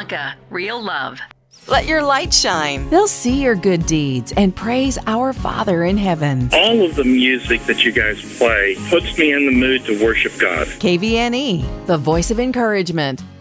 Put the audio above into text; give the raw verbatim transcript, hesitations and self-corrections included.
Blanca, real love. Let your light shine. They'll see your good deeds and praise our Father in heaven. All of the music that you guys play puts me in the mood to worship God. K V N E, the voice of encouragement.